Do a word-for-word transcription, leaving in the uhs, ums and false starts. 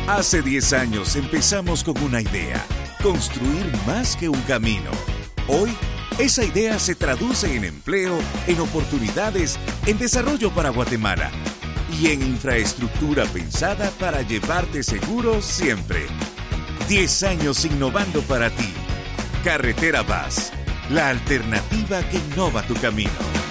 Hace diez años empezamos con una idea, construir más que un camino. Hoy, esa idea se traduce en empleo, en oportunidades, en desarrollo para Guatemala y en infraestructura pensada para llevarte seguro siempre. diez años innovando para ti. Carretera Vaz, la alternativa que innova tu camino.